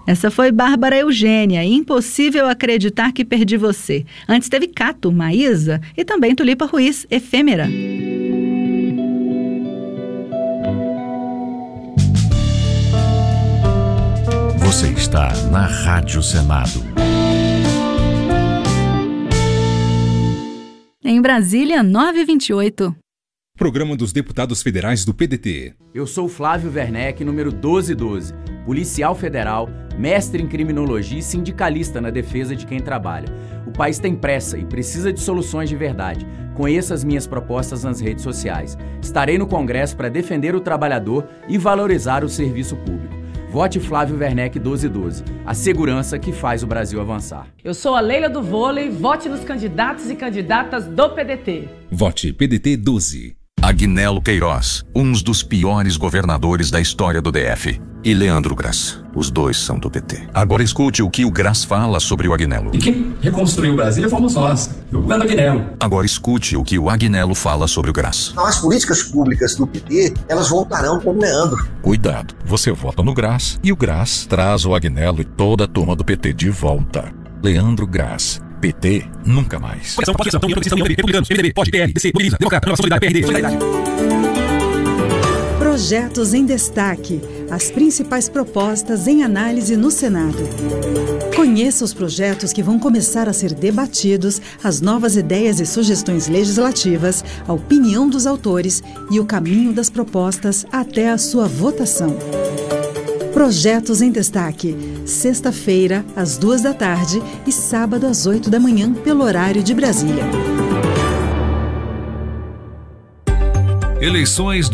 Essa foi Bárbara Eugênia, Impossível Acreditar que Perdi Você. Antes teve Cato, Maísa e também Tulipa Ruiz, Efêmera. Você está na Rádio Senado. Em Brasília, 9h28. Programa dos Deputados Federais do PDT. Eu sou Flávio Werneck, número 1212, policial federal, mestre em criminologia e sindicalista na defesa de quem trabalha. O país tem pressa e precisa de soluções de verdade. Conheça as minhas propostas nas redes sociais. Estarei no Congresso para defender o trabalhador e valorizar o serviço público. Vote Flávio Werneck 1212, a segurança que faz o Brasil avançar. Eu sou a Leila do Vôlei, vote nos candidatos e candidatas do PDT. Vote PDT 12. Agnello Queiroz, um dos piores governadores da história do DF. E Leandro Grass, os dois são do PT. Agora escute o que o Grass fala sobre o Agnello. E quem reconstruiu Brasília fomos nós, o governo Agnello. Agora escute o que o Agnello fala sobre o Grass. As políticas públicas do PT, elas voltarão com o Leandro. Cuidado, você vota no Grass e o Grass traz o Agnello e toda a turma do PT de volta. Leandro Grass. PT nunca mais. Projetos em destaque. As principais propostas em análise no Senado. Conheça os projetos que vão começar a ser debatidos, as novas ideias e sugestões legislativas, a opinião dos autores e o caminho das propostas até a sua votação. Projetos em destaque, sexta-feira, às 14h e sábado, às 8h pelo horário de Brasília. Eleições